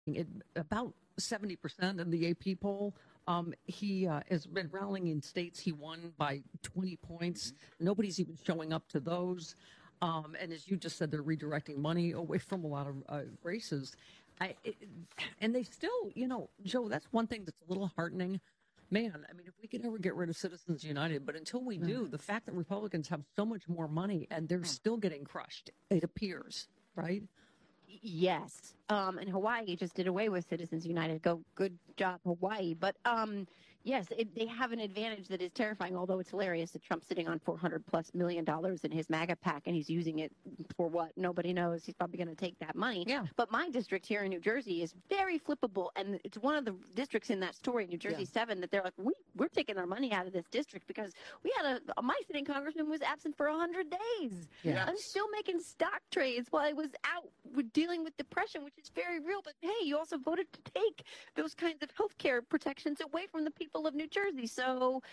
it, about 70% in the AP poll. He has been rallying in states he won by 20 points. Nobody's even showing up to those. And as you just said, they're redirecting money away from a lot of races. And they still, Joe, that's one thing that's a little heartening. Man, I mean, if we could ever get rid of Citizens United, but until we do, the fact that Republicans have so much more money and they're still getting crushed, it appears, right? Yes. And Hawaii just did away with Citizens United. Good job, Hawaii. But yes, they have an advantage that is terrifying, although it's hilarious that Trump's sitting on $400+ million in his MAGA pack and he's using it for what? Nobody knows. He's probably going to take that money. Yeah. But my district here in New Jersey is very flippable. And it's one of the districts in that story, New Jersey 7, that they're like, we're taking our money out of this district because we had my sitting congressman was absent for 100 days. Yes. I'm still making stock trades while I was out dealing with depression, which is very real. But hey, you also voted to take those kinds of health care protections away from the people of New Jersey. So,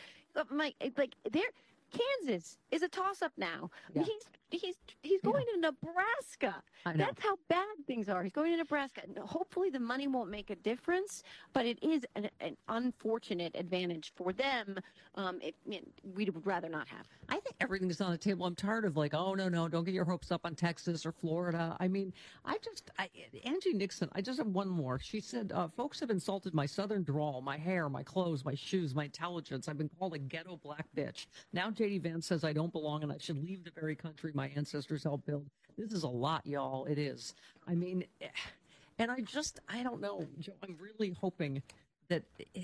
Kansas is a toss-up now. Yeah. He's going to Nebraska. That's how bad things are. He's going to Nebraska. Hopefully the money won't make a difference, but it is an unfortunate advantage for them. We would rather not have. I think everything's on the table. I'm tired of oh, no, don't get your hopes up on Texas or Florida. I mean, Angie Nixon, I just have one more. She said, folks have insulted my southern drawl, my hair, my clothes, my shoes, my intelligence. I've been called a ghetto black bitch. Now J.D. Vance says I don't belong and I should leave the very country my ancestors helped build. This is a lot, y'all. It is. I mean, and I don't know, Joe, I'm really hoping that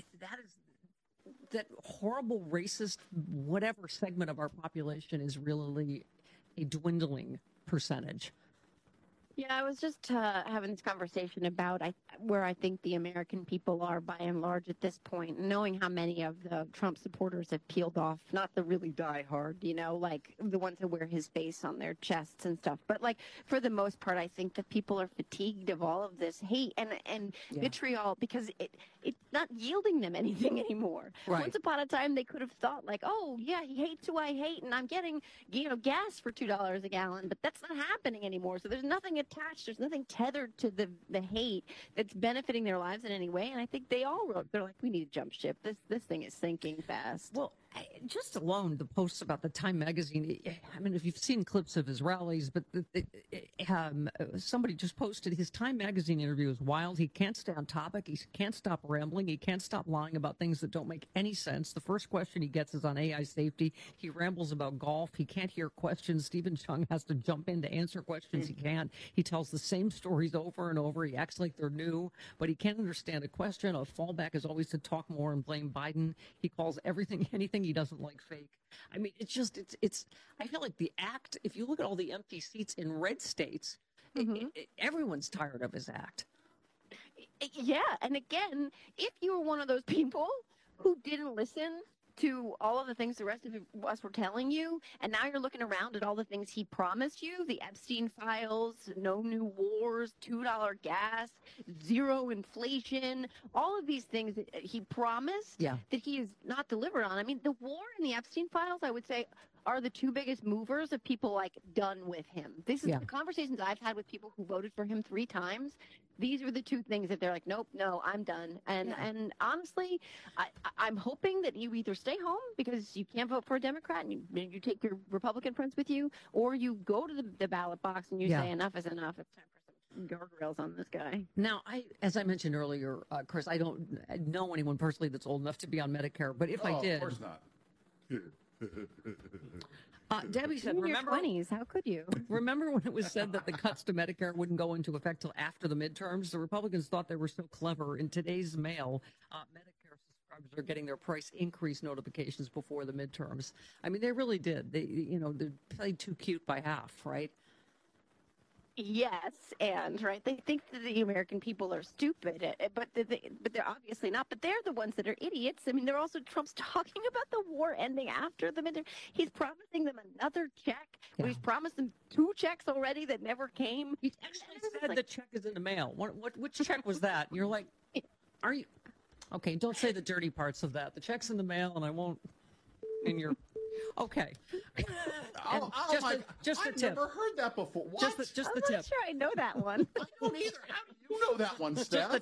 that horrible racist whatever segment of our population is really a dwindling percentage. Yeah, I was just having this conversation about where I think the American people are by and large at this point, knowing how many of the Trump supporters have peeled off, not the really diehard, like the ones that wear his face on their chests and stuff. But for the most part, I think that people are fatigued of all of this hate and vitriol because it's not yielding them anything anymore. Right. Once upon a time, they could have thought oh, yeah, he hates who I hate and I'm getting, gas for $2 a gallon, but that's not happening anymore. So there's nothing attached. There's nothing tethered to the hate that's benefiting their lives in any way. And I think they're like, we need to jump ship. This thing is sinking fast. Well, just alone the posts about the Time magazine. I mean, if you've seen clips of his rallies, but somebody just posted his Time magazine interview is wild. He can't stay on topic. He can't stop rambling. He can't stop lying about things that don't make any sense. The first question he gets is on AI safety. He rambles about golf. He can't hear questions. Stephen Chung has to jump in to answer questions he can't. He tells the same stories over and over. He acts like they're new, but he can't understand a question. A fallback is always to talk more and blame Biden. He calls anything he doesn't like fake. I mean, it's I feel like the act, if you look at all the empty seats in red states, everyone's tired of his act. Yeah. And again, if you were one of those people who didn't listen to all of the things the rest of us were telling you, and now you're looking around at all the things he promised you, the Epstein files, no new wars, $2 gas, zero inflation, all of these things that he promised that he has not delivered on. I mean, the war and the Epstein files, I would say, are the two biggest movers of people done with him. This is the conversations I've had with people who voted for him 3 times. These are the two things that they're like, nope, no, I'm done. And honestly, I'm hoping that you either stay home because you can't vote for a Democrat and you take your Republican friends with you, or you go to the ballot box and you say enough is enough. It's time for some guardrails on this guy. Now, as I mentioned earlier, Chris, I don't know anyone personally that's old enough to be on Medicare, but if I did. Of course not. Debbie said, remember, in your 20s, how could you? Remember when it was said that the cuts to Medicare wouldn't go into effect till after the midterms? The Republicans thought they were so clever. In today's mail, Medicare subscribers are getting their price increase notifications before the midterms. I mean, they really did. They played too cute by half, right? Yes, and right, they think that the American people are stupid, but they're obviously not. But they're the ones that are idiots. I mean, they're also Trump's talking about the war ending after the midterm. He's promising them another check. Yeah. He's promised them 2 checks already that never came. He actually said the check is in the mail. Which check was that? You're like, are you? Okay, don't say the dirty parts of that. The check's in the mail, and I won't. In your. Okay. I've never heard that before. What? Just the tip. I'm not sure I know that one. I don't either. How do you know that one, Steph?